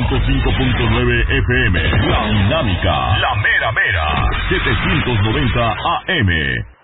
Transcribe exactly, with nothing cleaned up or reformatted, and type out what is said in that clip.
ciento cinco punto nueve F M. La Dinámica, la mera mera, setecientos noventa A M.